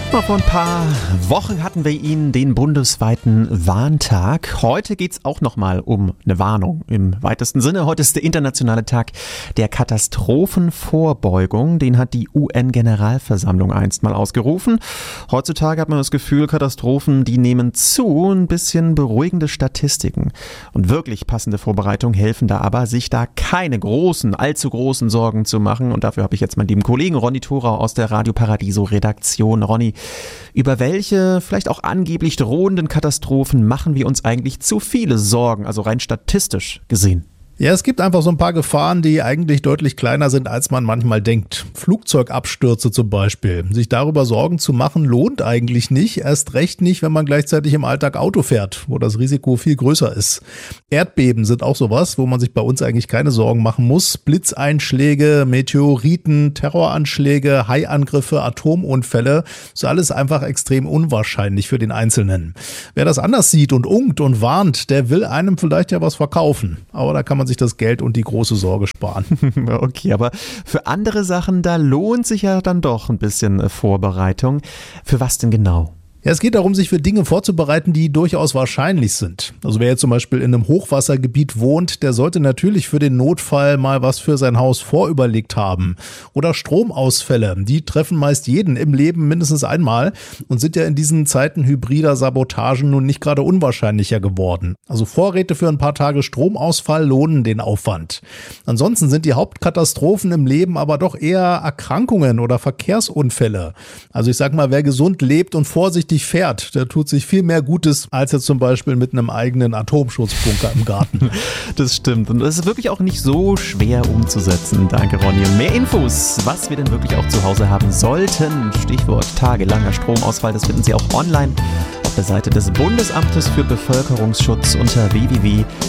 Vor ein paar Wochen hatten wir ihn, den bundesweiten Warntag. Heute geht's auch nochmal um eine Warnung im weitesten Sinne. Heute ist der internationale Tag der Katastrophenvorbeugung. Den hat die UN-Generalversammlung einst mal ausgerufen. Heutzutage hat man das Gefühl, Katastrophen, die nehmen zu. Ein bisschen beruhigende Statistiken und wirklich passende Vorbereitungen helfen da aber, sich da keine allzu großen Sorgen zu machen. Und dafür habe ich jetzt meinen lieben Kollegen Ronny Thorau aus der Radio Paradiso Redaktion. Ronny, über welche vielleicht auch angeblich drohenden Katastrophen machen wir uns eigentlich zu viele Sorgen, also rein statistisch gesehen? Ja, es gibt einfach so ein paar Gefahren, die eigentlich deutlich kleiner sind, als man manchmal denkt. Flugzeugabstürze zum Beispiel. Sich darüber Sorgen zu machen, lohnt eigentlich nicht. Erst recht nicht, wenn man gleichzeitig im Alltag Auto fährt, wo das Risiko viel größer ist. Erdbeben sind auch sowas, wo man sich bei uns eigentlich keine Sorgen machen muss. Blitzeinschläge, Meteoriten, Terroranschläge, Haiangriffe, Atomunfälle. Ist alles einfach extrem unwahrscheinlich für den Einzelnen. Wer das anders sieht und unkt und warnt, der will einem vielleicht ja was verkaufen. Aber da kann man sich das Geld und die große Sorge sparen. Okay, aber für andere Sachen, da lohnt sich ja dann doch ein bisschen Vorbereitung. Für was denn genau? Ja, es geht darum, sich für Dinge vorzubereiten, die durchaus wahrscheinlich sind. Also wer jetzt zum Beispiel in einem Hochwassergebiet wohnt, der sollte natürlich für den Notfall mal was für sein Haus vorüberlegt haben. Oder Stromausfälle, die treffen meist jeden im Leben mindestens einmal und sind ja in diesen Zeiten hybrider Sabotagen nun nicht gerade unwahrscheinlicher geworden. Also Vorräte für ein paar Tage Stromausfall lohnen den Aufwand. Ansonsten sind die Hauptkatastrophen im Leben aber doch eher Erkrankungen oder Verkehrsunfälle. Also ich sag mal, wer gesund lebt und vorsichtig fährt, der tut sich viel mehr Gutes, als jetzt zum Beispiel mit einem eigenen Atomschutzbunker im Garten. Das stimmt und das ist wirklich auch nicht so schwer umzusetzen. Danke, Ronny. Und mehr Infos, was wir denn wirklich auch zu Hause haben sollten, Stichwort tagelanger Stromausfall, das finden Sie auch online auf der Seite des Bundesamtes für Bevölkerungsschutz unter www.bund.de.